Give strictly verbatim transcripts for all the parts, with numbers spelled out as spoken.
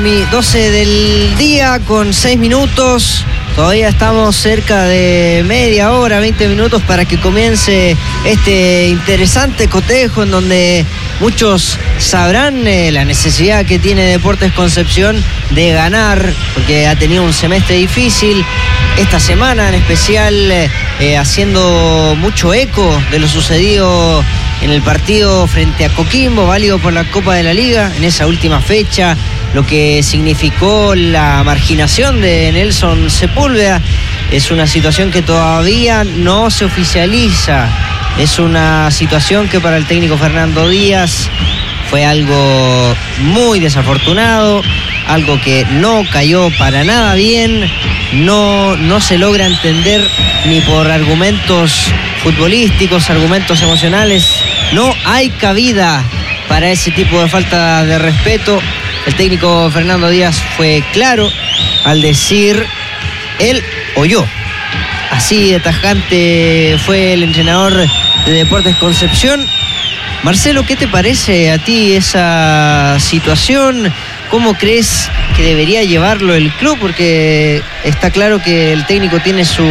doce del día con seis minutos. Todavía estamos cerca de media hora, veinte minutos para que comience este interesante cotejo en donde muchos sabrán eh, la necesidad que tiene Deportes Concepción de ganar, porque ha tenido un semestre difícil. Esta semana en especial eh, haciendo mucho eco de lo sucedido en el partido frente a Coquimbo, válido por la Copa de la Liga, en esa última fecha, lo que significó la marginación de Nelson Sepúlveda. Es una situación que todavía no se oficializa, es una situación que para el técnico Fernando Díaz fue algo muy desafortunado, algo que no cayó para nada bien, no, no se logra entender ni por argumentos futbolísticos, argumentos emocionales. No hay cabida para ese tipo de falta de respeto. El técnico Fernando Díaz fue claro al decir él o yo. Así de tajante fue el entrenador de Deportes Concepción. Marcelo, ¿qué te parece a ti esa situación? ¿Cómo crees que debería llevarlo el club? Porque está claro que el técnico tiene su,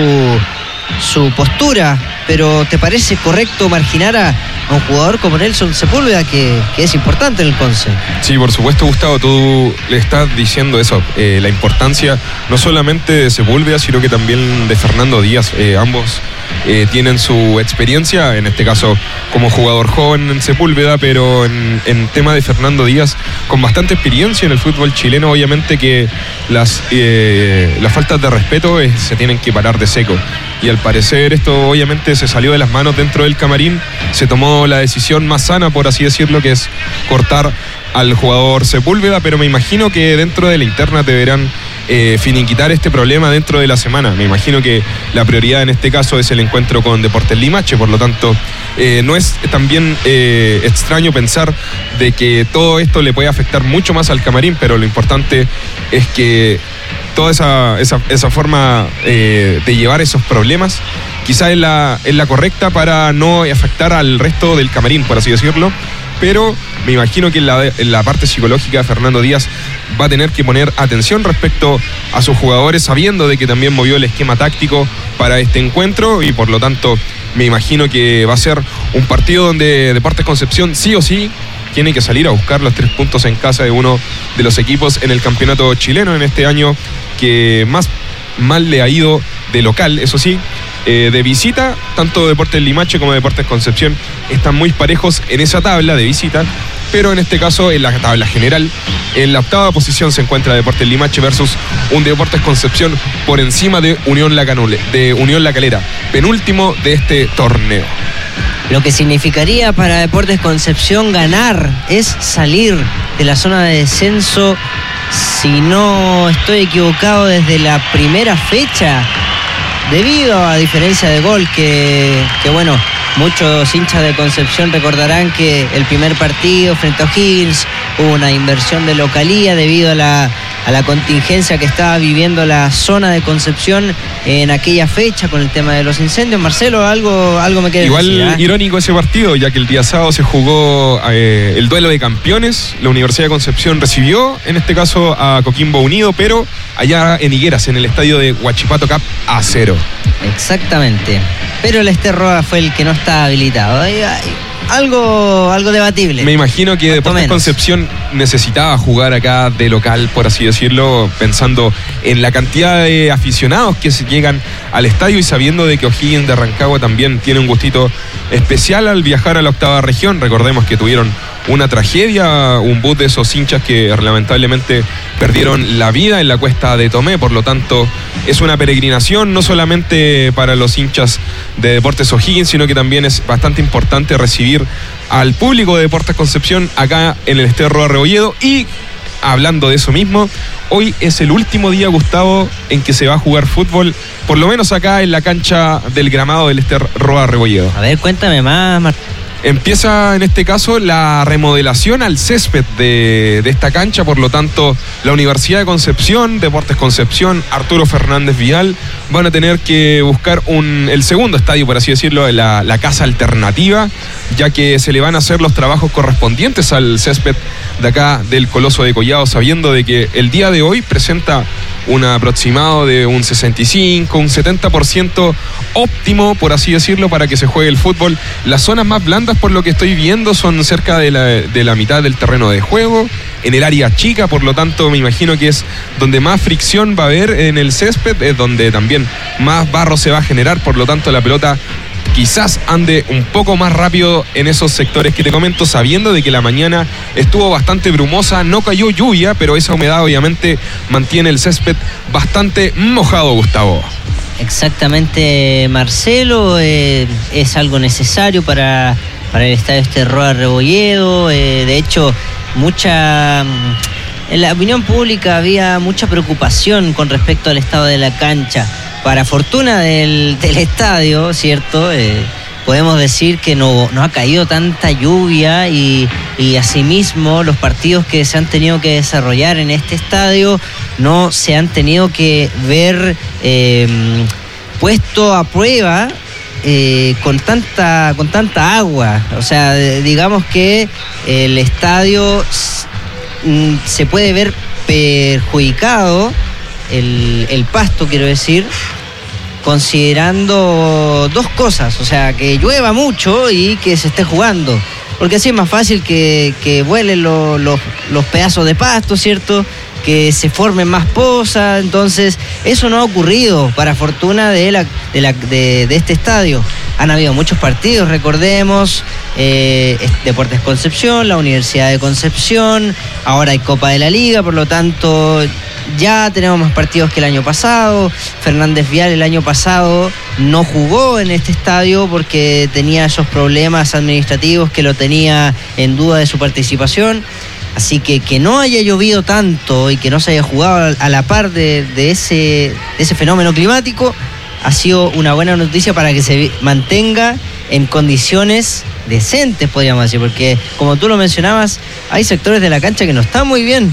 su postura, pero ¿te parece correcto marginar a un jugador como Nelson Sepúlveda, que, que es importante en el Conce? Sí, por supuesto, Gustavo, tú le estás diciendo eso, eh, la importancia no solamente de Sepúlveda, sino que también de Fernando Díaz. Eh, ambos eh, tienen su experiencia, en este caso como jugador joven en Sepúlveda, pero en, en tema de Fernando Díaz, con bastante experiencia en el fútbol chileno. Obviamente que las, eh, las faltas de respeto eh, se tienen que parar de seco. Y al parecer esto obviamente se salió de las manos dentro del camarín, se tomó la decisión más sana, por así decirlo, que es cortar al jugador Sepúlveda, pero me imagino que dentro de la interna deberán eh, finiquitar este problema dentro de la semana. Me imagino que la prioridad en este caso es el encuentro con Deportes Limache, por lo tanto eh, no es también eh, extraño pensar de que todo esto le puede afectar mucho más al camarín, pero lo importante es que toda esa, esa, esa forma eh, de llevar esos problemas quizá es la, es la correcta para no afectar al resto del camarín, por así decirlo, pero me imagino que en la, en la parte psicológica Fernando Díaz va a tener que poner atención respecto a sus jugadores, sabiendo de que también movió el esquema táctico para este encuentro, y por lo tanto me imagino que va a ser un partido donde Deportes Concepción sí o sí tiene que salir a buscar los tres puntos en casa de uno de los equipos en el campeonato chileno en este año, que más mal le ha ido de local, eso sí. Eh, de visita, tanto Deportes Limache como Deportes Concepción están muy parejos en esa tabla de visita, pero en este caso en la tabla general, en la octava posición se encuentra Deportes Limache versus un Deportes Concepción por encima de Unión La Canule, de Unión La Calera, penúltimo de este torneo. Lo que significaría para Deportes Concepción ganar es salir de la zona de descenso, si no estoy equivocado, desde la primera fecha, debido a diferencia de gol que, que bueno, muchos hinchas de Concepción recordarán que el primer partido frente a O'Higgins hubo una inversión de localía debido a la, a la contingencia que estaba viviendo la zona de Concepción en aquella fecha con el tema de los incendios. Marcelo, algo, algo me queda Igual decir, ¿eh? Irónico ese partido, ya que el día sábado se jugó eh, el duelo de campeones. La Universidad de Concepción recibió, en este caso, a Coquimbo Unido, pero allá en Higueras, en el estadio de Huachipato Cap, a cero. Exactamente. Pero el Esterroa fue el que no está habilitado. Ay, ay, algo, algo debatible. Me imagino que Deportes Concepción necesitaba jugar acá de local, por así decirlo, pensando en la cantidad de aficionados que se llegan al estadio y sabiendo de que O'Higgins de Rancagua también tiene un gustito especial al viajar a la octava región. Recordemos que tuvieron una tragedia, un bus de esos hinchas que lamentablemente perdieron la vida en la cuesta de Tomé, por lo tanto es una peregrinación no solamente para los hinchas de Deportes O'Higgins, sino que también es bastante importante recibir al público de Deportes Concepción acá en el Estadio Roa Rebolledo. Y hablando de eso mismo, hoy es el último día, Gustavo, en que se va a jugar fútbol, por lo menos acá en la cancha del gramado del Estadio Roa Rebolledo. A ver, cuéntame más, Martín. Empieza en este caso la remodelación al césped de, de esta cancha, por lo tanto la Universidad de Concepción, Deportes Concepción, Arturo Fernández Vial van a tener que buscar un, el segundo estadio, por así decirlo, la, la casa alternativa, ya que se le van a hacer los trabajos correspondientes al césped de acá del Coloso de Collado, sabiendo de que el día de hoy presenta un aproximado de un sesenta y cinco, un setenta por ciento óptimo, por así decirlo, para que se juegue el fútbol. Las zonas más blandas, por lo que estoy viendo, son cerca de la, de la mitad del terreno de juego, en el área chica, por lo tanto me imagino que es donde más fricción va a haber en el césped, es donde también más barro se va a generar, por lo tanto la pelota quizás ande un poco más rápido en esos sectores que te comento, sabiendo de que la mañana estuvo bastante brumosa, no cayó lluvia, pero esa humedad obviamente mantiene el césped bastante mojado, Gustavo. Exactamente, Marcelo, eh, es algo necesario para, para el estadio Esterroa Rebolledo. Eh, de hecho, mucha en la opinión pública había mucha preocupación con respecto al estado de la cancha. Para fortuna del, del estadio, ¿cierto? Eh, podemos decir que no, no ha caído tanta lluvia y, y asimismo los partidos que se han tenido que desarrollar en este estadio no se han tenido que ver eh, puesto a prueba eh, con tanta, con tanta agua. O sea, digamos que el estadio se puede ver perjudicado, El, el pasto, quiero decir, considerando dos cosas, o sea, que llueva mucho y que se esté jugando, porque así es más fácil que, que vuelen lo, lo, los pedazos de pasto, ¿cierto? Que se formen más pozas. Entonces eso no ha ocurrido, para fortuna de, la, de, la, de, de este estadio. Han habido muchos partidos, recordemos, eh, Deportes Concepción, la Universidad de Concepción, ahora hay Copa de la Liga, por lo tanto ya tenemos más partidos que el año pasado. Fernández Vial el año pasado no jugó en este estadio porque tenía esos problemas administrativos que lo tenía en duda de su participación. Así que que no haya llovido tanto y que no se haya jugado a la par de, de, ese, de ese fenómeno climático ha sido una buena noticia para que se mantenga en condiciones decentes, podríamos decir, porque como tú lo mencionabas, hay sectores de la cancha que no están muy bien.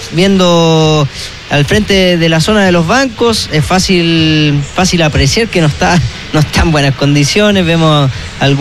Viendo al frente de la zona de los bancos es fácil fácil apreciar que no está no está en buenas condiciones. Vemos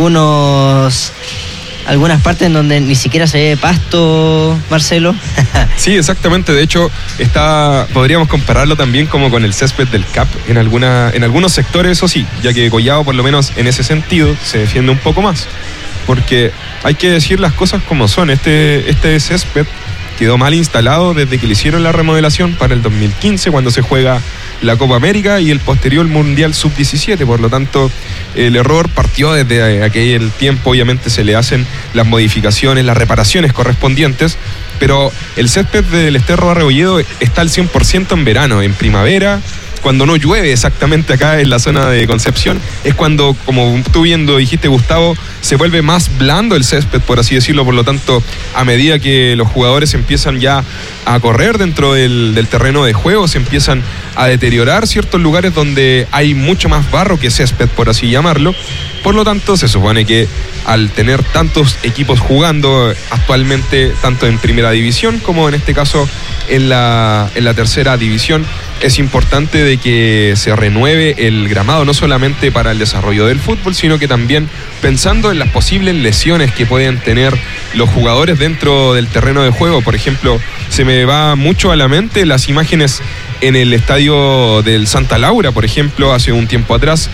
algunos algunas partes en donde ni siquiera se ve pasto, Marcelo. Sí, exactamente. De hecho, está, podríamos compararlo también como con el césped del C A P en, alguna, en algunos sectores, eso sí, ya que Collado, por lo menos en ese sentido, se defiende un poco más. Porque hay que decir las cosas como son. Este, este césped quedó mal instalado desde que le hicieron la remodelación para el dos mil quince, cuando se juega la Copa América y el posterior Mundial sub diecisiete. Por lo tanto, el error partió desde aquel tiempo. Obviamente se le hacen las modificaciones, las reparaciones correspondientes, pero el césped del Esterroa Rebolledo está al cien por ciento en verano. En primavera, cuando no llueve exactamente acá en la zona de Concepción, es cuando, como tú viendo dijiste, Gustavo, se vuelve más blando el césped, por así decirlo. Por lo tanto, a medida que los jugadores empiezan ya a correr dentro del, del terreno de juego, se empiezan a deteriorar ciertos lugares donde hay mucho más barro que césped, por así llamarlo. Por lo tanto, se supone que al tener tantos equipos jugando actualmente, tanto en primera división como en este caso en la, en la tercera división, es importante de que se renueve el gramado, no solamente para el desarrollo del fútbol, sino que también pensando en las posibles lesiones que pueden tener los jugadores dentro del terreno de juego. Por ejemplo, se me va mucho a la mente las imágenes en el estadio del Santa Laura, por ejemplo, hace un tiempo atrás,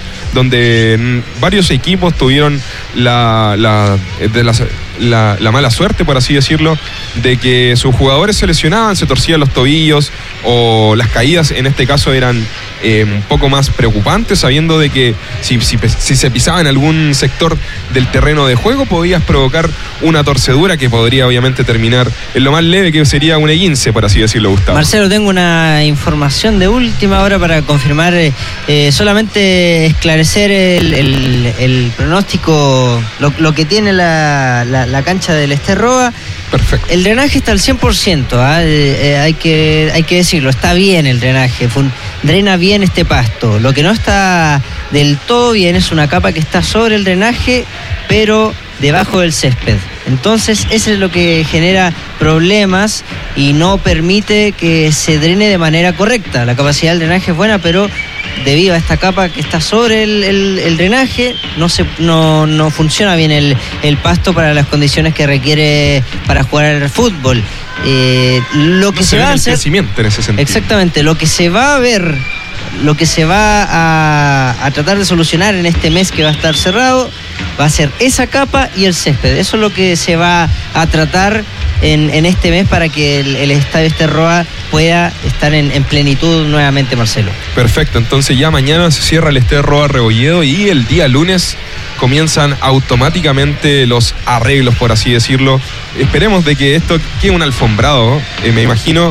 donde varios equipos tuvieron la, la, de la, la, la mala suerte, por así decirlo, de que sus jugadores se lesionaban, se torcían los tobillos, o las caídas en este caso eran eh, un poco más preocupantes, sabiendo de que si, si, si se pisaba en algún sector del terreno de juego podías provocar una torcedura que podría obviamente terminar en lo más leve, que sería un esguince, por así decirlo, Gustavo. Marcelo, tengo una información de última hora para confirmar, eh, solamente esclarecer el, el, el pronóstico, lo, lo que tiene la, la, la cancha del Esterroa. Perfecto. El drenaje está al cien por ciento, ¿eh? Eh, hay que, hay que decirlo, está bien el drenaje, fue un, drena bien este pasto. Lo que no está del todo bien es una capa que está sobre el drenaje, pero debajo del césped. Entonces eso es lo que genera problemas y no permite que se drene de manera correcta. La capacidad del drenaje es buena, pero debido a esta capa que está sobre el, el, el drenaje, no, se, no, no funciona bien el, el pasto para las condiciones que requiere para jugar al fútbol. Eh, lo que no se, se va a hacer, crecimiento en ese sentido. Exactamente, lo que se va a ver, lo que se va a, a tratar de solucionar en este mes que va a estar cerrado, va a ser esa capa y el césped. Eso es lo que se va a tratar en, en este mes para que el, el Estadio Esterroa pueda estar en, en plenitud nuevamente, Marcelo. Perfecto, entonces ya mañana se cierra el Esterroa Rebolledo y el día lunes comienzan automáticamente los arreglos, por así decirlo. Esperemos de que esto quede un alfombrado, eh, me imagino,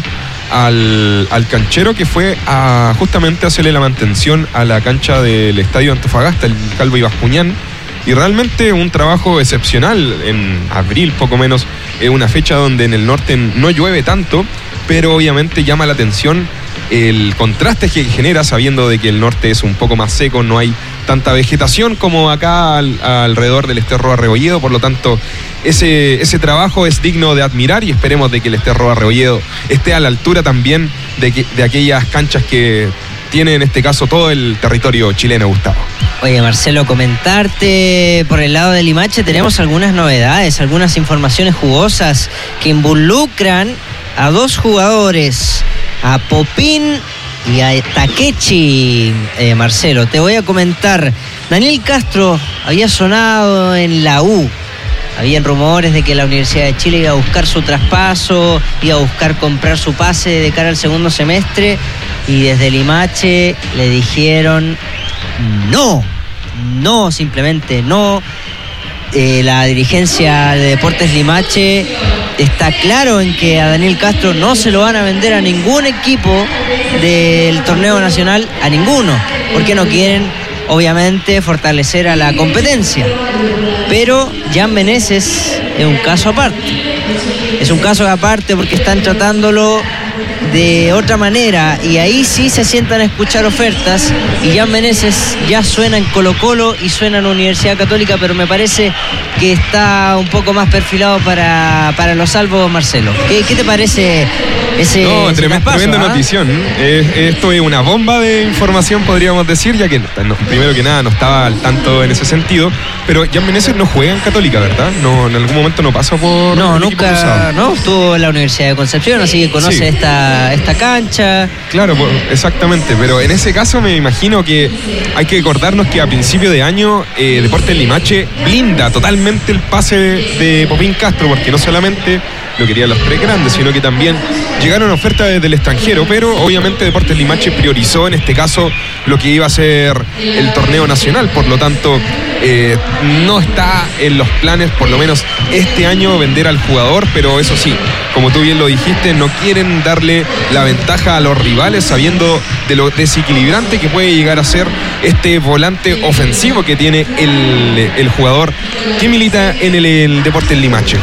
al, al canchero que fue a justamente hacerle la mantención a la cancha del Estadio Antofagasta, el Calvo y Bascuñán. Y realmente un trabajo excepcional en abril, poco menos, es una fecha donde en el norte no llueve tanto, pero obviamente llama la atención el contraste que genera, sabiendo de que el norte es un poco más seco, no hay tanta vegetación como acá al, alrededor del Esterroa Rebolledo, por lo tanto ese, ese trabajo es digno de admirar y esperemos de que el Esterroa Rebolledo esté a la altura también de, que, de aquellas canchas que tiene en este caso todo el territorio chileno, Gustavo. Oye, Marcelo, comentarte por el lado de Limache, tenemos algunas novedades, algunas informaciones jugosas que involucran a dos jugadores, a Popín y a Takechi. eh, Marcelo, te voy a comentar. Daniel Castro había sonado en la U. Habían rumores de que la Universidad de Chile iba a buscar su traspaso, iba a buscar comprar su pase de cara al segundo semestre, y desde Limache le dijeron no, no, simplemente no. Eh, la dirigencia de Deportes Limache está claro en que a Daniel Castro no se lo van a vender a ningún equipo del torneo nacional, a ninguno, porque no quieren, obviamente, fortalecer a la competencia. Pero Jan Meneses es un caso aparte. Es un caso aparte porque están tratándolo de otra manera y ahí sí se sientan a escuchar ofertas, y Jan Meneses ya suena en Colo-Colo y suena en Universidad Católica, pero me parece que está un poco más perfilado para, para los salvos, Marcelo. ¿Qué, qué te parece ese, no, ese tremenda, traspaso, tremenda ¿ah? notición. Eh, esto es una bomba de información, podríamos decir, ya que no, primero que nada no estaba al tanto en ese sentido, pero Jan Meneses no juega en Católica, ¿verdad? No, en algún momento no pasó por No, el nunca, no, estuvo en la Universidad de Concepción, así que conoce sí. esta, esta cancha. Claro, pues, exactamente, pero en ese caso me imagino que hay que recordarnos que a principio de año eh, Deportes Limache blinda totalmente el pase de, de Popín Castro, porque no solamente lo querían los tres grandes, sino que también llegaron ofertas desde el extranjero, pero obviamente Deportes Limache priorizó en este caso lo que iba a ser el torneo nacional, por lo tanto eh, no está en los planes, por lo menos este año, vender al jugador, pero eso sí, como tú bien lo dijiste, no quieren darle la ventaja a los rivales, sabiendo de lo desequilibrante que puede llegar a ser este volante ofensivo que tiene el, el jugador que milita en el, el Deportes Limache.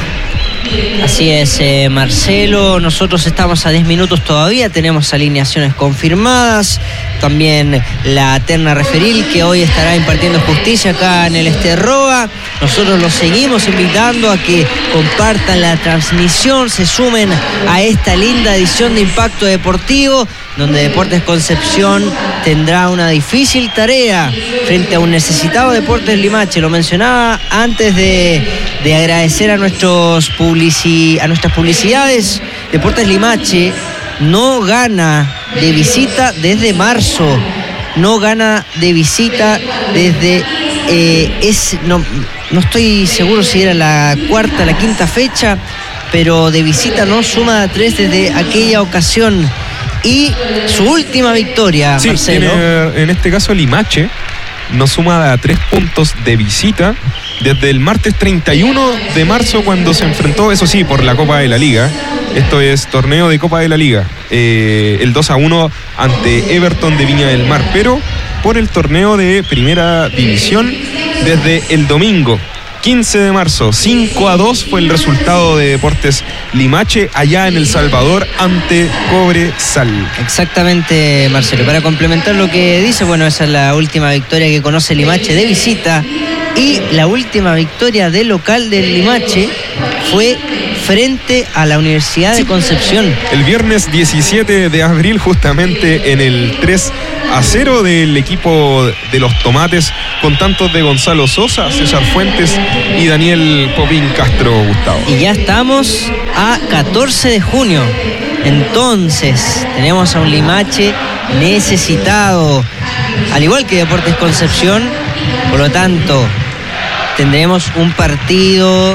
Así es, eh, Marcelo, nosotros estamos a diez minutos todavía, tenemos alineaciones confirmadas, también la terna referil que hoy estará impartiendo justicia acá en el Esterroa. Nosotros los seguimos invitando a que compartan la transmisión, se sumen a esta linda edición de Impacto Deportivo, donde Deportes Concepción tendrá una difícil tarea frente a un necesitado Deportes Limache. Lo mencionaba antes de, de agradecer a, nuestros publici, a nuestras publicidades. Deportes Limache no gana de visita desde marzo. No gana de visita desde... Eh, es, no, no estoy seguro si era la cuarta, la quinta fecha, pero de visita no suma a tres desde aquella ocasión. Y su última victoria, sí, Marcelo. En, en este caso Limache no suma a tres puntos de visita desde el martes treinta y uno de marzo, cuando se enfrentó, eso sí, por la Copa de la Liga. Esto es torneo de Copa de la Liga. Eh, el dos a uno ante Everton de Viña del Mar, pero por el torneo de Primera División desde el domingo quince de marzo, cinco a dos fue el resultado de Deportes Limache allá en El Salvador ante Cobresal. Exactamente, Marcelo. Para complementar lo que dice, bueno, esa es la última victoria que conoce Limache de visita Y la última victoria de local del Limache fue frente a la Universidad de Concepción. El viernes diecisiete de abril, justamente en el tres a cero del equipo de los Tomates, con tantos de Gonzalo Sosa, César Fuentes y Daniel Popín Castro, Gustavo. Y ya estamos a catorce de junio. Entonces, tenemos a un Limache necesitado, al igual que Deportes Concepción. Por lo tanto, tendremos un partido.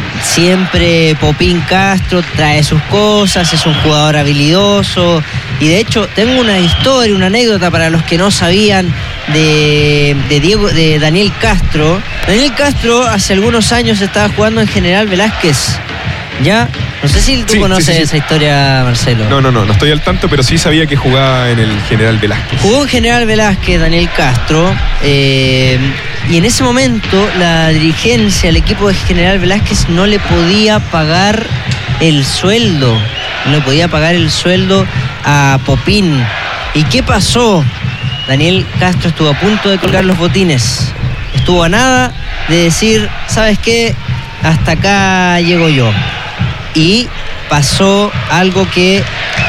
Siempre Popín Castro trae sus cosas, es un jugador habilidoso. Y de hecho, tengo una historia, una anécdota para los que no sabían de, de, Diego, de Daniel Castro. Daniel Castro hace algunos años estaba jugando en General Velázquez. ¿Ya? No sé si tú sí, conoces sí, sí, sí. esa historia, Marcelo. No, no, no, no estoy al tanto, pero sí sabía que jugaba en el General Velázquez. Jugó en General Velázquez, Daniel Castro, eh, y en ese momento la dirigencia, el equipo de General Velázquez no le podía pagar el sueldo, no le podía pagar el sueldo a Popín. ¿Y qué pasó? Daniel Castro estuvo a punto de colgar los botines, estuvo a nada de decir, ¿sabes qué? Hasta acá llego yo. Y pasó algo que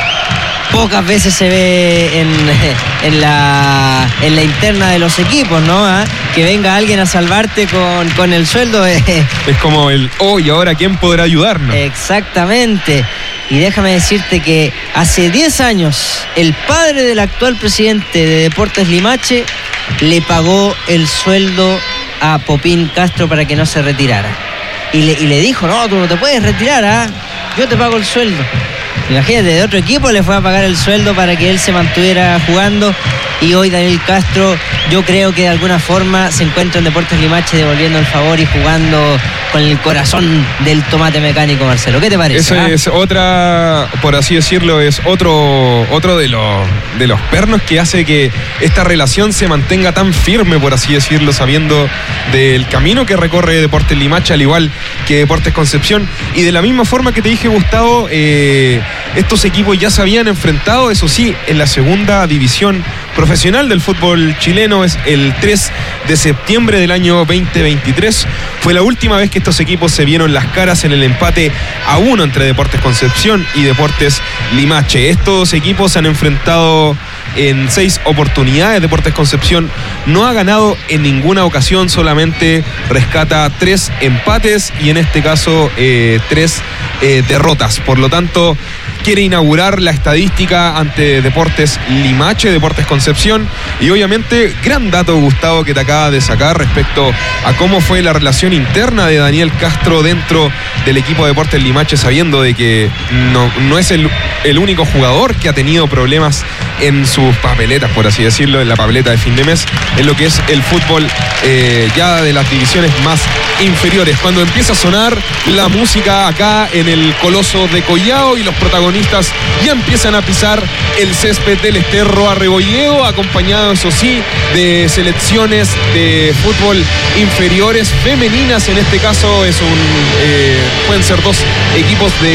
pocas veces se ve en, en, la, en la interna de los equipos, ¿no? ¿Ah? Que venga alguien a salvarte con, con el sueldo. Eh. Es como el, oh, ¿y ahora quién podrá ayudarnos? Exactamente. Y déjame decirte que hace diez años el padre del actual presidente de Deportes Limache le pagó el sueldo a Popín Castro para que no se retirara. Y le, y le dijo, no, tú no te puedes retirar, ¿ah? Yo te pago el sueldo. Imagínate, de otro equipo le fue a pagar el sueldo para que él se mantuviera jugando. Y hoy Daniel Castro, yo creo que de alguna forma se encuentra en Deportes Limache devolviendo el favor y jugando con el corazón del tomate mecánico, Marcelo. ¿Qué te parece? Eso ¿ah? es otra, por así decirlo, es otro, otro de los, de los pernos que hace que esta relación se mantenga tan firme, por así decirlo, sabiendo del camino que recorre Deportes Limache, al igual que Deportes Concepción. Y de la misma forma que te dije, Gustavo, eh, estos equipos ya se habían enfrentado, eso sí, en la segunda división profesional del fútbol chileno. Es el tres de septiembre del año veinte veintitrés. Fue la última vez que estos equipos se vieron las caras en el empate a uno entre Deportes Concepción y Deportes Limache. Estos equipos se han enfrentado en seis oportunidades. Deportes Concepción no ha ganado en ninguna ocasión, solamente rescata tres empates y en este caso eh, tres eh, derrotas. Por lo tanto, quiere inaugurar la estadística ante Deportes Limache, Deportes Concepción. Y obviamente, gran dato, Gustavo, que te acaba de sacar respecto a cómo fue la relación interna de Daniel Castro dentro del equipo de Deportes Limache, sabiendo de que no, no es el, el único jugador que ha tenido problemas en sus papeletas, por así decirlo, en la papeleta de fin de mes, en lo que es el fútbol eh, ya de las divisiones más inferiores. Cuando empieza a sonar la música acá en el Coloso de Collao y los protagonistas ya empiezan a pisar el césped del Esterro Arrebolleo, acompañado, eso sí, de selecciones de fútbol inferiores femeninas. En este caso es un eh, pueden ser dos equipos de,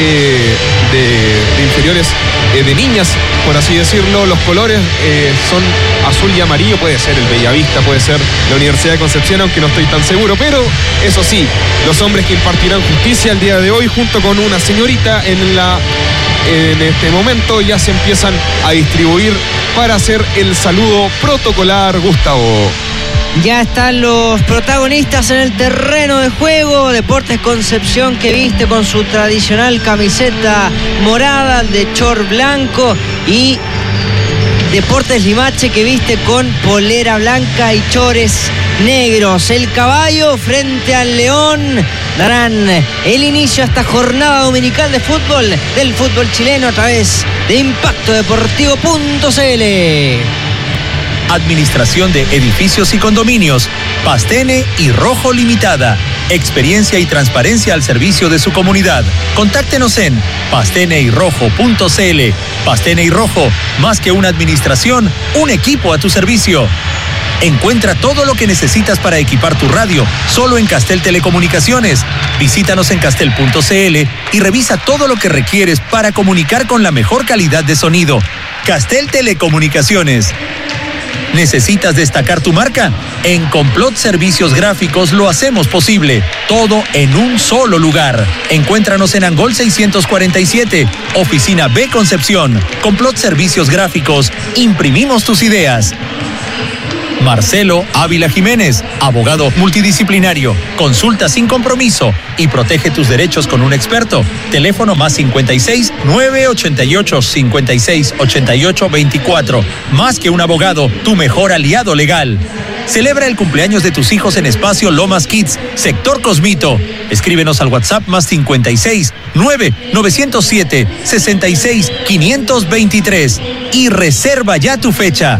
de, de inferiores eh, de niñas, por así decirlo. Los colores eh, son azul y amarillo, puede ser el Bellavista, puede ser la Universidad de Concepción, aunque no estoy tan seguro, pero eso sí, los hombres que impartirán justicia el día de hoy junto con una señorita en la en este momento ya se empiezan a distribuir para hacer el saludo protocolar, Gustavo. Ya están los protagonistas en el terreno de juego. Deportes Concepción, que viste con su tradicional camiseta morada de short blanco, y Deportes Limache, que viste con polera blanca y chores negros. El Caballo frente al León darán el inicio a esta jornada dominical de fútbol, del fútbol chileno, a través de Impacto Deportivo punto c l. Administración de Edificios y Condominios, Pastene y Rojo Limitada. Experiencia y transparencia al servicio de su comunidad. Contáctenos en pastene y rojo punto c l. Pastene y Rojo, más que una administración, un equipo a tu servicio. Encuentra todo lo que necesitas para equipar tu radio solo en Castel Telecomunicaciones. Visítanos en castel punto c l y revisa todo lo que requieres para comunicar con la mejor calidad de sonido. Castel Telecomunicaciones. ¿Necesitas destacar tu marca? En Complot Servicios Gráficos lo hacemos posible. Todo en un solo lugar. Encuéntranos en Angol seiscientos cuarenta y siete, Oficina B Concepción. Complot Servicios Gráficos. Imprimimos tus ideas. Marcelo Ávila Jiménez, abogado multidisciplinario. Consulta sin compromiso y protege tus derechos con un experto. Teléfono más cincuenta y seis, nueve ochenta y ocho, cincuenta y seis, ochenta y ocho, veinticuatro. Más que un abogado, tu mejor aliado legal. Celebra el cumpleaños de tus hijos en Espacio Lomas Kids, Sector Cosmito. Escríbenos al WhatsApp más cincuenta y seis, nueve novecientos siete, sesenta y seis, quinientos veintitrés y reserva ya tu fecha.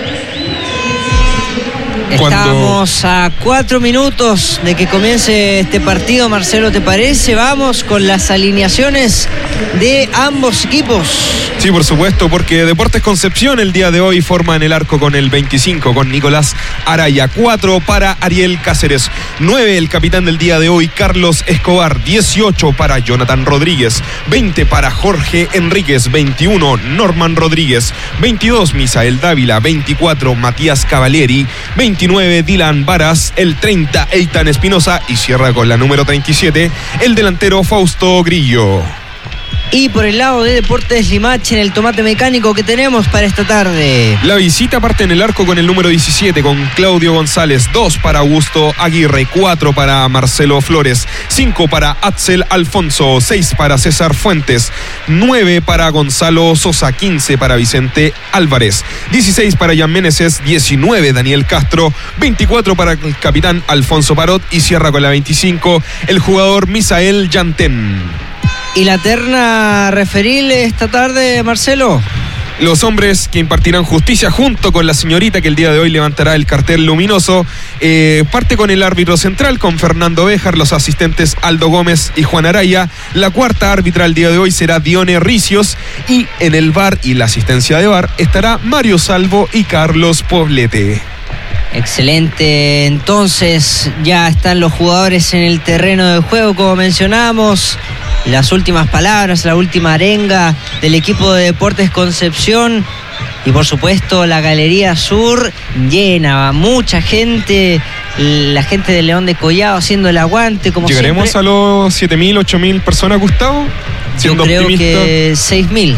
Estamos a cuatro minutos de que comience este partido, Marcelo, ¿te parece? Vamos con las alineaciones de ambos equipos. Sí, por supuesto, porque Deportes Concepción el día de hoy forma en el arco con el veinticinco, con Nicolás Araya. cuatro para Ariel Cáceres. nueve el capitán del día de hoy, Carlos Escobar. dieciocho para Jonathan Rodríguez. veinte para Jorge Enríquez. veintiuno, Norman Rodríguez. veintidós, Misael Dávila. veinticuatro, Matías Cavalieri. veintinueve, Dylan Varas. El treinta, Eitan Espinosa. Y cierra con la número treinta y siete, el delantero Fausto Grillo. Y por el lado de Deportes Limache, en el tomate mecánico que tenemos para esta tarde. La visita parte en el arco con el número diecisiete, con Claudio González. dos para Augusto Aguirre. cuatro para Marcelo Flores. cinco para Axel Alfonso. seis para César Fuentes. nueve para Gonzalo Sosa. quince para Vicente Álvarez. dieciséis para Jan Meneses. diecinueve Daniel Castro. veinticuatro para el capitán Alfonso Parot. Y cierra con la veinticinco el jugador Misael Yantén. ¿Y la terna referil esta tarde, Marcelo? Los hombres que impartirán justicia junto con la señorita que el día de hoy levantará el cartel luminoso. Eh, parte con el árbitro central, con Fernando Béjar, los asistentes Aldo Gómez y Juan Araya. La cuarta árbitra el día de hoy será Dione Ricios. Y en el V A R y la asistencia de V A R estará Mario Salvo y Carlos Poblete. Excelente, entonces ya están los jugadores en el terreno de juego, como mencionamos. Las últimas palabras, la última arenga del equipo de Deportes Concepción. Y por supuesto la Galería Sur llena, mucha gente, la gente de León de Collado haciendo el aguante como ¿Llegaremos siempre. a los siete mil, ocho mil personas, Gustavo? Yo creo optimista. que seis mil.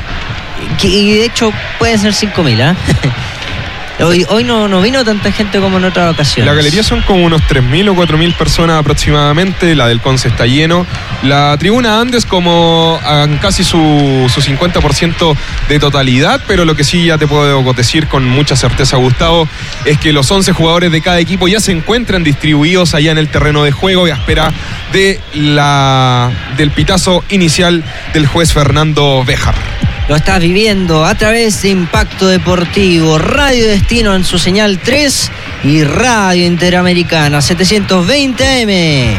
Y de hecho pueden ser cinco mil, ¿eh? Hoy, hoy no, no vino tanta gente como en otras ocasiones. La galería son como unos tres mil o cuatro mil personas aproximadamente. La del Conce está lleno. La tribuna Andes como en casi su, su cincuenta por ciento de totalidad. Pero lo que sí ya te puedo decir con mucha certeza, Gustavo, es que los once jugadores de cada equipo ya se encuentran distribuidos allá en el terreno de juego y a espera de la, del pitazo inicial del juez Fernando Béjar. Lo estás viviendo a través de Impacto Deportivo, Radio Destino en su señal tres y Radio Interamericana setecientos veinte A M.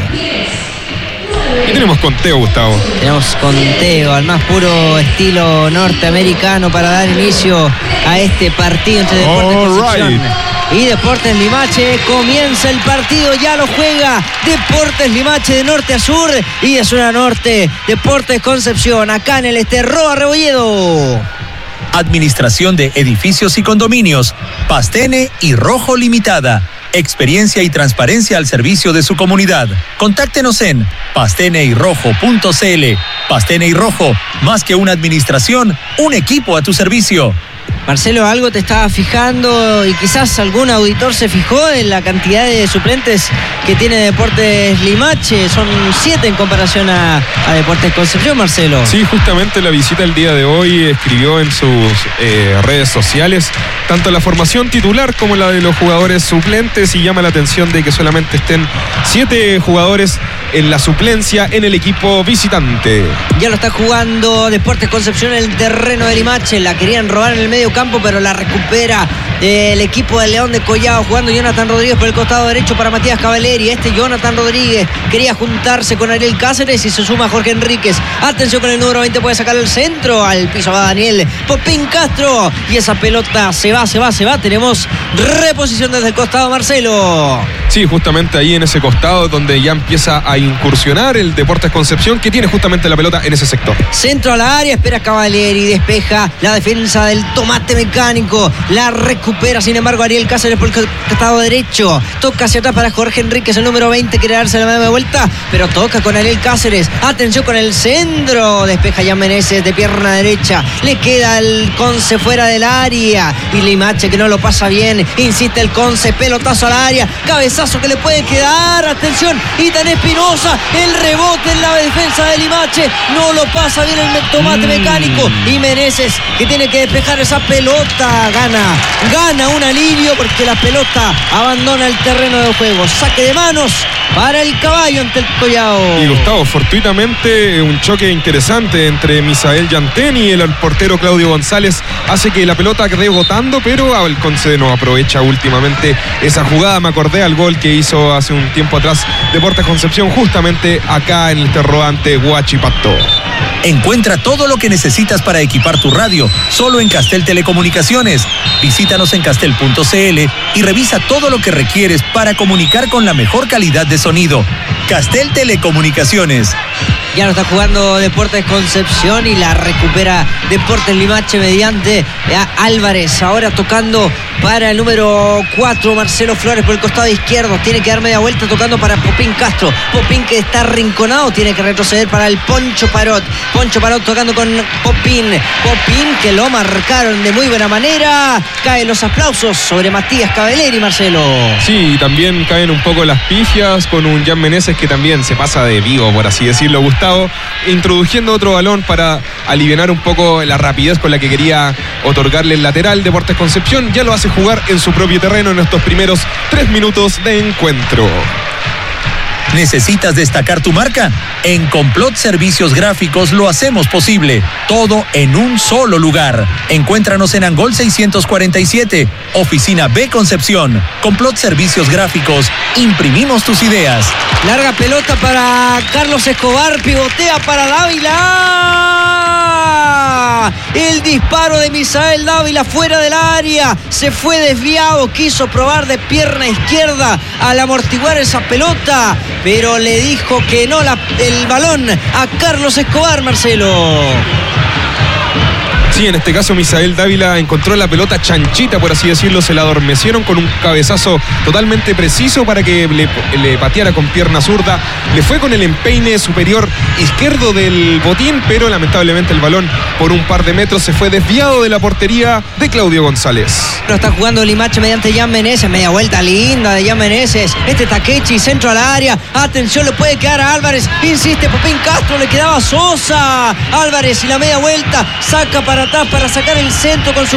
Y tenemos conteo, Gustavo. Tenemos conteo al más puro estilo norteamericano para dar inicio a este partido entre Deportes Concepción y Deportes Limache. Comienza el partido, ya lo juega Deportes Limache de norte a sur y de sur a norte Deportes Concepción, acá en el este Roa Rebolledo. Administración de Edificios y Condominios, Pastene y Rojo Limitada. Experiencia y transparencia al servicio de su comunidad. Contáctenos en pastene y rojo punto c l. Pastene y Rojo, más que una administración, un equipo a tu servicio. Marcelo, algo te estaba fijando y quizás algún auditor se fijó en la cantidad de suplentes que tiene Deportes Limache. Son siete en comparación a, a Deportes Concepción, Marcelo. Sí, justamente la visita el día de hoy escribió en sus eh, redes sociales tanto la formación titular como la de los jugadores suplentes y llama la atención de que solamente estén siete jugadores en la suplencia en el equipo visitante. Ya lo está jugando Deportes Concepción en el terreno de Limache. La querían robar en el medio campo, pero la recupera el equipo de León de Collado, jugando Jonathan Rodríguez por el costado derecho para Matías Cavalieri. Este Jonathan Rodríguez quería juntarse con Ariel Cáceres y se suma Jorge Enríquez. Atención con el número veinte, puede sacar el centro. Al piso va Daniel Popín Castro y esa pelota se va, se va, se va. Tenemos reposición desde el costado, Marcelo. Sí, justamente ahí en ese costado donde ya empieza a incursionar el Deportes Concepción, que tiene justamente la pelota en ese sector. Centro a la área, espera Cavalieri, despeja la defensa del Tomate Mecánico, la recupera sin embargo Ariel Cáceres por el costado derecho, toca hacia atrás para Jorge Enríquez, el número veinte, quiere darse la media vuelta, pero toca con Ariel Cáceres, atención con el centro, despeja ya Meneses de pierna derecha, le queda el Conce fuera del área, y Limache que no lo pasa bien, insiste el Conce, pelotazo al área, cabezazo que le puede quedar, atención, Itán Espinosa, el rebote en la defensa de Limache, no lo pasa bien el Tomate Mecánico, y Meneses que tiene que despejar esa pelota, gana, gana un alivio porque la pelota abandona el terreno de juego, saque de manos para el Caballo ante el Collao. Y Gustavo, fortuitamente un choque interesante entre Misael Yantén y el portero Claudio González hace que la pelota quede botando, pero el Conce no aprovecha últimamente esa jugada. Me acordé al gol que hizo hace un tiempo atrás Deportes Concepción, justamente acá en el Terroante Huachipato. Encuentra todo lo que necesitas para equipar tu radio solo en Castel Telecomunicaciones. Visítanos en castel punto c l y revisa todo lo que requieres para comunicar con la mejor calidad de sonido. Castel Telecomunicaciones. Ya no está jugando Deportes Concepción y la recupera Deportes Limache mediante a Álvarez. Ahora tocando para el número cuatro, Marcelo Flores por el costado izquierdo. Tiene que dar media vuelta tocando para Popín Castro. Popín que está arrinconado, tiene que retroceder para el Poncho Parot. Poncho Parot tocando con Popín. Popín que lo marcaron de muy buena manera. Caen los aplausos sobre Matías Cavalieri, Marcelo. Sí, y también caen un poco las pifias con un Jan Meneses que también se pasa de vivo, por así decirlo, Gustavo, introduciendo otro balón para aliviar un poco la rapidez con la que quería otorgarle el lateral. Deportes Concepción ya lo hace jugar en su propio terreno en estos primeros tres minutos de encuentro. ¿Necesitas destacar tu marca? En Complot Servicios Gráficos lo hacemos posible. Todo en un solo lugar. Encuéntranos en Angol seiscientos cuarenta y siete, Oficina B Concepción. Complot Servicios Gráficos. Imprimimos tus ideas. Larga pelota para Carlos Escobar, pivotea para Dávila. El disparo de Misael Dávila fuera del área. Se fue desviado, quiso probar de pierna izquierda al amortiguar esa pelota, pero le dijo que no la, el balón a Carlos Escobar, Marcelo. Sí, en este caso Misael Dávila encontró la pelota chanchita, por así decirlo, se la adormecieron con un cabezazo totalmente preciso para que le, le pateara con pierna zurda. Le fue con el empeine superior izquierdo del botín, pero lamentablemente el balón por un par de metros se fue desviado de la portería de Claudio González. Lo está jugando Limache mediante Jan Meneses, media vuelta linda de Jan Meneses. Este Takechi, centro al área. Atención, le puede quedar a Álvarez. Insiste Popín Castro, le quedaba Sosa. Álvarez y la media vuelta, saca para atrás para sacar el centro con su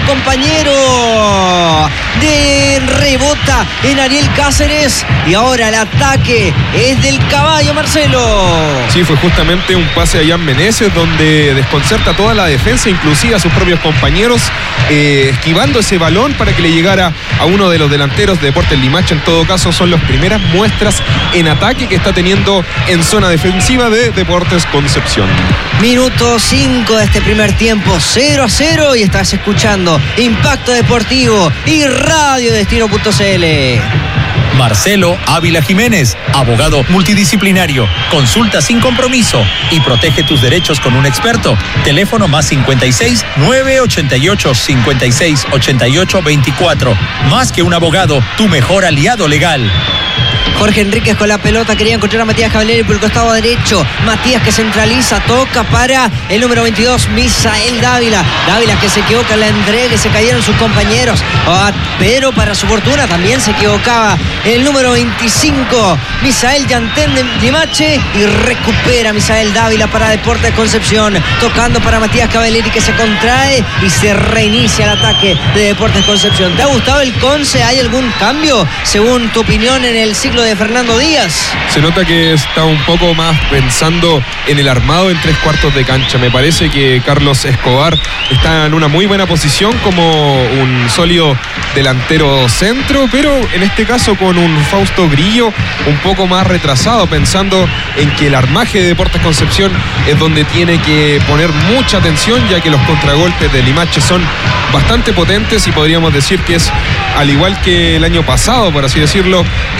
compañero. De rebota en Ariel Cáceres. Y ahora el ataque es del Caballo, Marcelo. Sí, fue justamente un pase a Jan Meneses donde desconcerta toda la defensa, inclusive a sus propios compañeros, eh, esquivando ese balón para que le llegara a uno de los delanteros de Deportes Limache. En todo caso, son las primeras muestras en ataque que está teniendo en zona defensiva de Deportes Concepción. Minuto cinco de este primer tiempo, cero a cero, y estás escuchando Impacto Deportivo y Radio Destino punto c l. Marcelo Ávila Jiménez, abogado multidisciplinario. Consulta sin compromiso y protege tus derechos con un experto. Teléfono más cincuenta y seis, nueve ochenta y ocho, cincuenta y seis, ochenta y ocho, veinticuatro. Más que un abogado, tu mejor aliado legal. Jorge Enríquez con la pelota, quería encontrar a Matías Cavalieri por el costado derecho. Matías que centraliza, toca para el número veintidós, Misael Dávila. Dávila que se equivoca en la entrega y se cayeron sus compañeros. Oh, pero para su fortuna también se equivocaba el número veinticinco, Misael Yantén de Limache, y recupera Misael Dávila para Deportes Concepción. Tocando para Matías Cavalieri que se contrae y se reinicia el ataque de Deportes Concepción. ¿Te ha gustado el Conce? ¿Hay algún cambio, según tu opinión, en el ciclo de Fernando Díaz? Se nota que está un poco más pensando en el armado en tres cuartos de cancha. Me parece que Carlos Escobar está en una muy buena posición como un sólido delantero centro, pero en este caso con un Fausto Grillo un poco más retrasado, pensando en que el armaje de Deportes Concepción es donde tiene que poner mucha atención, ya que los contragolpes de Limache son bastante potentes y podríamos decir que es, al igual que el año pasado, por así decirlo, es un equipo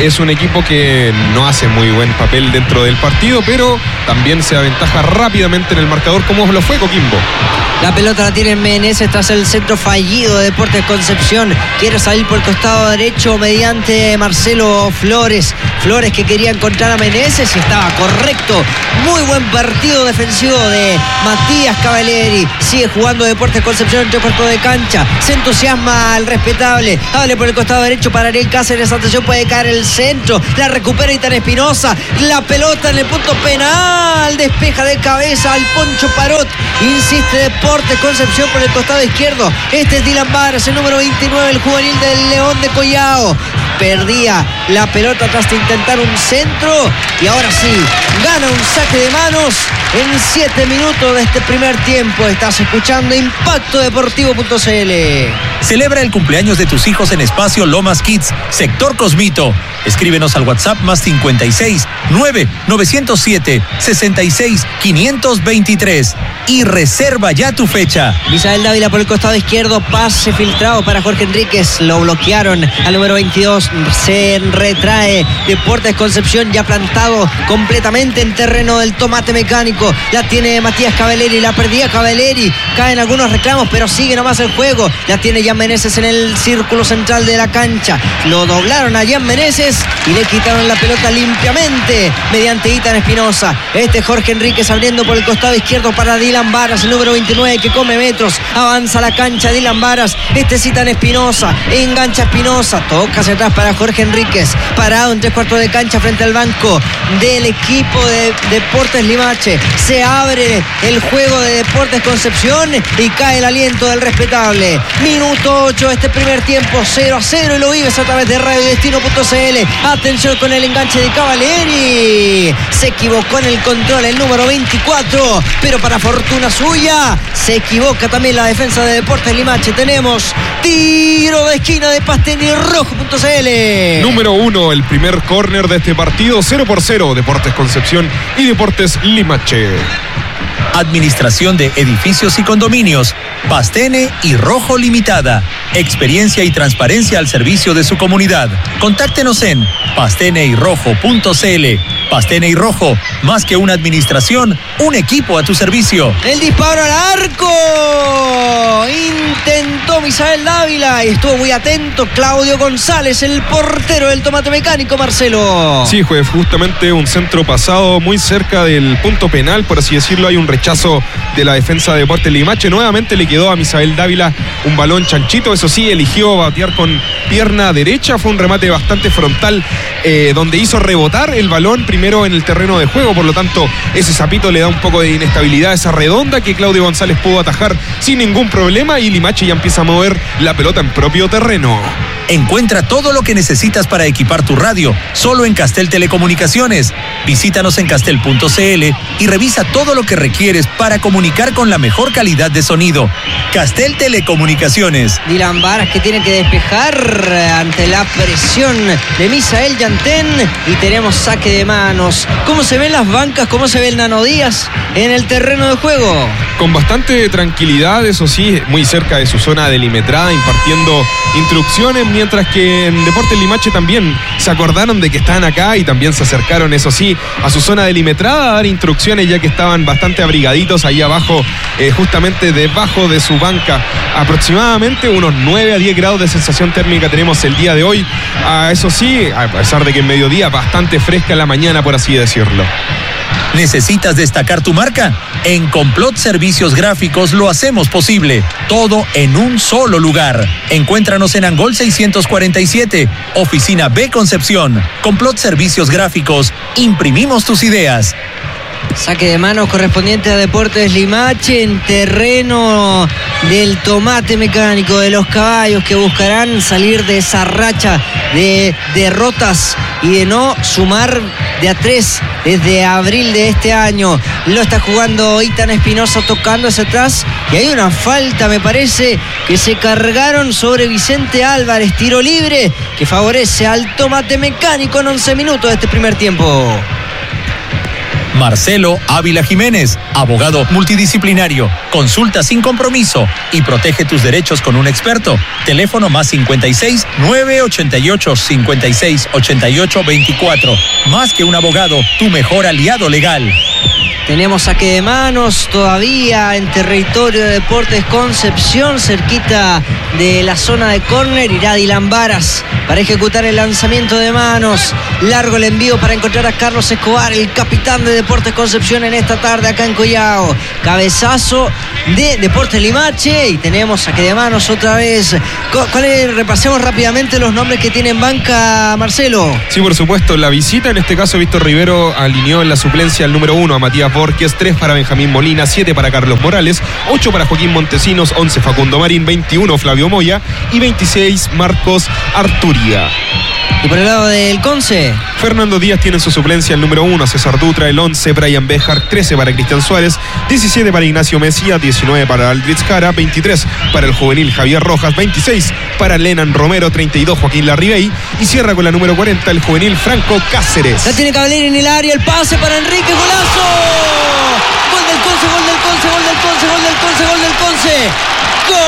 equipo que no hace muy buen papel dentro del partido, pero también se aventaja rápidamente en el marcador, como lo fue Coquimbo. La pelota la tiene Meneses tras el centro fallido de Deportes Concepción. Quiere salir por el costado derecho mediante Marcelo Flores. Flores que quería encontrar a Meneses y estaba correcto. Muy buen partido defensivo de Matías Cavaleri. Sigue jugando Deportes Concepción entre cuartos de cancha. Se entusiasma al respetable. Abre por el costado derecho para Ariel Cáceres. Atención, puede caer el centro. La recupera Itán Espinosa. La pelota en el punto penal. Despeja de cabeza al Poncho Parot. Insiste Deportes Concepción por el costado izquierdo. Este es Dylan Varas, el número veintinueve, el juvenil del León de Collao. Perdía la pelota tras de intentar un centro y ahora sí, gana un saque de manos en siete minutos de este primer tiempo. Estás escuchando Impacto Deportivo punto c l. Celebra el cumpleaños de tus hijos en Espacio Lomas Kids, Sector Cosmito. Escríbenos al WhatsApp más cincuenta y seis, nueve, novecientos siete, sesenta y seis, quinientos veintitrés y reserva ya tu fecha. Misael Dávila por el costado izquierdo, pase filtrado para Jorge Enríquez, lo bloquearon al número veintidós, se retrae Deportes Concepción ya plantado completamente en terreno del Tomate Mecánico. La tiene Matías Cavaleri, la perdía Cavaleri, caen algunos reclamos pero sigue nomás el juego. La tiene Jan Meneses en el círculo central de la cancha, lo doblaron a Jan Meneses y le quitaron la pelota limpiamente mediante Itán Espinosa. Este Jorge Enríquez abriendo por el costado izquierdo para Dylan Varas, el número veintinueve que come metros, avanza la cancha Dylan Varas, este es Itán Espinosa, engancha Espinosa, toca hacia atrás para Jorge Enríquez, parado en tres cuartos de cancha frente al banco del equipo de Deportes Limache. Se abre el juego de Deportes Concepción y cae el aliento del respetable. Minuto ocho de este primer tiempo, cero a cero, y lo vives a través de radio destino punto c l. Atención con el enganche de Cavaleri, se equivocó en el control el número veinticuatro, pero para fortuna suya se equivoca también la defensa de Deportes Limache. Tenemos tiro de esquina de Pastene y Rojo punto c l. Número uno, el primer córner de este partido, cero por cero, Deportes Concepción y Deportes Limache. Administración de Edificios y Condominios, Pastene y Rojo Limitada. Experiencia y transparencia al servicio de su comunidad. Contáctenos en pastene y rojo punto c l. Pastene y Rojo, más que una administración, un equipo a tu servicio. El disparo al arco. Intentó Misael Dávila y estuvo muy atento Claudio González, el portero del Tomate Mecánico, Marcelo. Sí, fue justamente un centro pasado muy cerca del punto penal, por así decirlo. Hay un rechazo de la defensa de Deportes Limache. Nuevamente le quedó a Misael Dávila un balón chanchito. Eso sí, eligió batear con pierna derecha. Fue un remate bastante frontal, eh, donde hizo rebotar el balón primero en el terreno de juego. Por lo tanto, ese zapito le da un poco de inestabilidad a esa redonda que Claudio González pudo atajar sin ningún problema, y Limache ya empieza a mover la pelota en propio terreno. Encuentra todo lo que necesitas para equipar tu radio, solo en Castel Telecomunicaciones. Visítanos en castel punto c l y revisa todo lo que requieres para comunicar con la mejor calidad de sonido. Castel Telecomunicaciones. Dylan Varas que tiene que despejar ante la presión de Misael Yantén y tenemos saque de manos. ¿Cómo se ven las bancas? ¿Cómo se ve el Nano Díaz en el terreno de juego? Con bastante tranquilidad, eso sí, muy cerca de su zona delimitada, impartiendo instrucciones, mientras que en Deportes Limache también se acordaron de que estaban acá y también se acercaron, eso sí, a su zona delimitada a dar instrucciones, ya que estaban bastante abrigaditos ahí abajo, eh, justamente debajo de su banca. Aproximadamente unos nueve a diez grados de sensación térmica tenemos el día de hoy. Ah, eso sí, a pesar de que en mediodía bastante fresca la mañana, por así decirlo. ¿Necesitas destacar tu marca? En Complot Servicios Gráficos lo hacemos posible. Todo en un solo lugar. Encuéntranos en Angol seiscientos cuarenta y siete, Oficina B Concepción. Complot Servicios Gráficos. Imprimimos tus ideas. Saque de manos correspondiente a Deportes Limache en terreno del Tomate Mecánico, de los Caballos, que buscarán salir de esa racha de derrotas y de no sumar de a tres desde abril de este año. Lo está jugando Itán Espinosa, tocando hacia atrás, y hay una falta, me parece, que se cargaron sobre Vicente Álvarez. Tiro libre que favorece al Tomate Mecánico en once minutos de este primer tiempo. Marcelo Ávila Jiménez, abogado multidisciplinario. Consulta sin compromiso y protege tus derechos con un experto. Teléfono más cincuenta y seis, nueve ochenta y ocho, cincuenta y seis, ochenta y ocho, veinticuatro. Más que un abogado, tu mejor aliado legal. Tenemos saque de manos todavía en territorio de Deportes Concepción, cerquita de la zona de córner. Irá Dylan Varas para ejecutar el lanzamiento de manos. Largo el envío para encontrar a Carlos Escobar, el capitán de Deportes Concepción en esta tarde acá en Collao. Cabezazo de Deportes Limache y tenemos saque de manos otra vez. ¿Cuál es? Repasemos rápidamente los nombres que tiene en banca, Marcelo. Sí, por supuesto. La visita, en este caso, Víctor Rivero alineó en la suplencia al número uno a Matías Borges, tres para Benjamín Molina, siete para Carlos Morales, ocho para Joaquín Montesinos, once Facundo Marín, veintiuno Flavio Moya y veintiséis Marcos Arturia. Y por el lado del Conce, Fernando Díaz tiene en su suplencia el número uno, César Dutra, el once, Brian Bejar, trece para Cristian Suárez, diecisiete para Ignacio Mesía, diecinueve para Aldrich Jara, veintitrés para el juvenil Javier Rojas, veintiséis para Lenan Romero, treinta y dos Joaquín Larribey y cierra con la número cuarenta el juvenil Franco Cáceres. La tiene Cavalieri en el área, el pase para Enrique, golazo. Gol del Conce, gol del Conce, gol del Conce, gol del Conce, gol del Conce. ¡Gol!